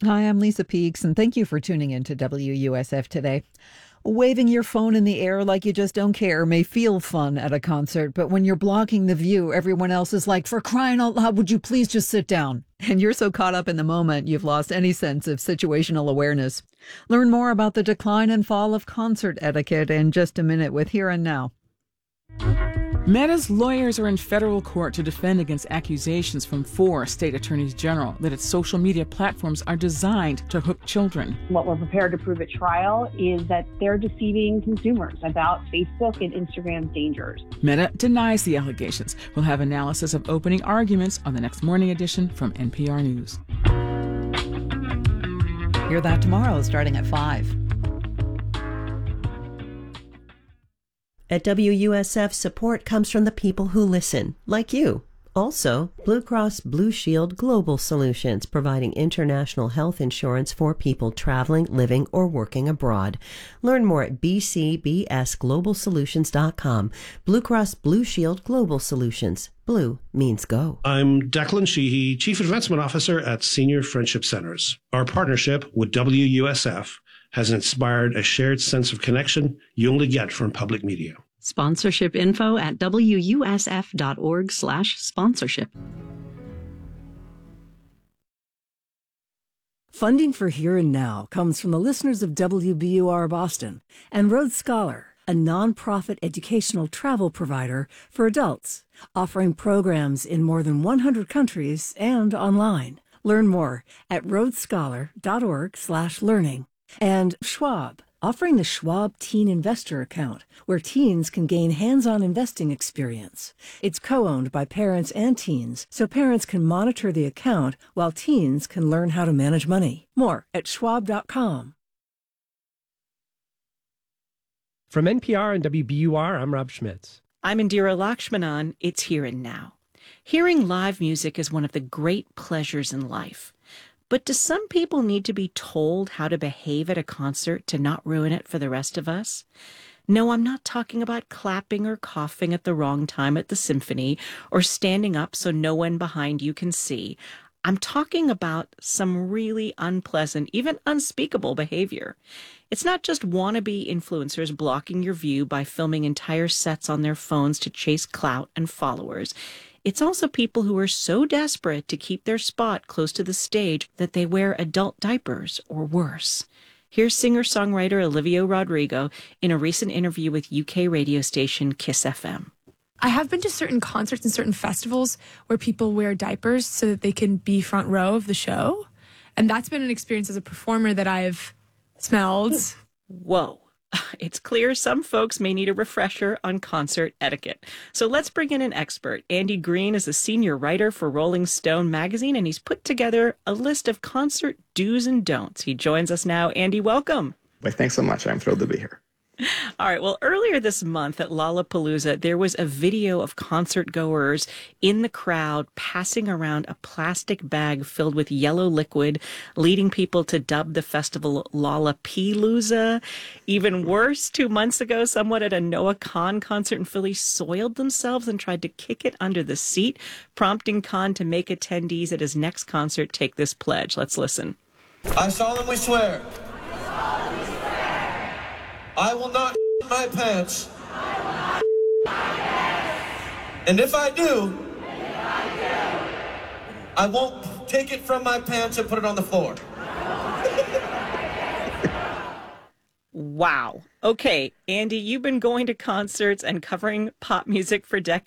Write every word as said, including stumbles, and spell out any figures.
Hi, I'm Lisa Peeks, and thank you for tuning in to W U S F today. Waving your phone in the air like you just don't care may feel fun at a concert, but when you're blocking the view, everyone else is like, for crying out loud, would you please just sit down? And you're so caught up in the moment, you've lost any sense of situational awareness. Learn more about the decline and fall of concert etiquette in just a minute with Here and Now. Meta's lawyers are in federal court to defend against accusations from four state attorneys general that its social media platforms are designed to hook children. What we're prepared to prove at trial is that they're deceiving consumers about Facebook and Instagram's dangers. Meta denies the allegations. We'll have analysis of opening arguments on the next morning edition from N P R News. Hear that tomorrow starting at five. At W U S F, support comes from the people who listen, like you. Also, Blue Cross Blue Shield Global Solutions, providing international health insurance for people traveling, living, or working abroad. Learn more at b c b s global solutions dot com. Blue Cross Blue Shield Global Solutions. Blue means go. I'm Declan Sheehy, Chief Advancement Officer at Senior Friendship Centers. Our partnership with W U S F has inspired a shared sense of connection you only get from public media. Sponsorship info at w u s f dot org slash sponsorship. Funding for Here and Now comes from the listeners of W B U R Boston and Rhodes Scholar, a nonprofit educational travel provider for adults, offering programs in more than one hundred countries and online. Learn more at rhodes scholar dot org slash learning. And Schwab, offering the Schwab Teen Investor Account, where teens can gain hands-on investing experience. It's co-owned by parents and teens, so parents can monitor the account while teens can learn how to manage money. More at schwab dot com. From N P R and W B U R, I'm Rob Schmitz. I'm Indira Lakshmanan. It's Here and Now. Hearing live music is one of the great pleasures in life. But do some people need to be told how to behave at a concert to not ruin it for the rest of us? No, I'm not talking about clapping or coughing at the wrong time at the symphony or standing up so no one behind you can see. I'm talking about some really unpleasant, even unspeakable behavior. It's not just wannabe influencers blocking your view by filming entire sets on their phones to chase clout and followers. It's also people who are so desperate to keep their spot close to the stage that they wear adult diapers or worse. Here's singer-songwriter Olivia Rodrigo in a recent interview with U K radio station Kiss F M. I have been to certain concerts and certain festivals where people wear diapers so that they can be front row of the show. And that's been an experience as a performer that I've smelled. Whoa. It's clear some folks may need a refresher on concert etiquette. So let's bring in an expert. Andy Green is a senior writer for Rolling Stone magazine, and he's put together a list of concert do's and don'ts. He joins us now. Andy, welcome. Well, thanks so much. I'm thrilled to be here. All right. Well, earlier this month at Lollapalooza, there was a video of concert goers in the crowd passing around a plastic bag filled with yellow liquid, leading people to dub the festival Lollapalooza. Even worse, two months ago, someone at a Noah Kahan concert in Philly soiled themselves and tried to kick it under the seat, prompting Kahan to make attendees at his next concert take this pledge. Let's listen. I solemnly swear. I will not my pants. I will not my pants. And if I do, if I do, I won't take it from my pants and put it on the floor. Wow. Okay, Andy, you've been going to concerts and covering pop music for decades.